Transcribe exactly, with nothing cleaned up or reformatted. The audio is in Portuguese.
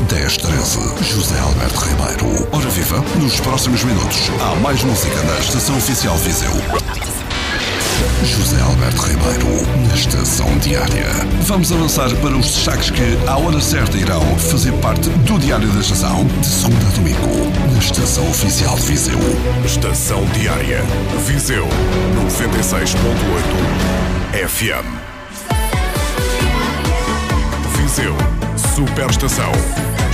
dez treze. José Alberto Ribeiro. Ora viva, nos próximos minutos há mais música na Estação Oficial Viseu. José Alberto Ribeiro, na Estação Diária. Vamos avançar para os destaques que, à hora certa, irão fazer parte do Diário da Estação, de segunda a domingo, na Estação Oficial de Viseu. Estação Diária, Viseu, noventa e seis ponto oito F M. Viseu, Superestação.